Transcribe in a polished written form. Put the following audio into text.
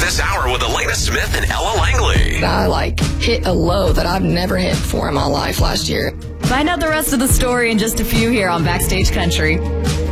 this hour with Elena Smith and Ella Langley. I hit a low that I've never hit before in my life last year. Find out the rest of the story in just a few here on Backstage Country.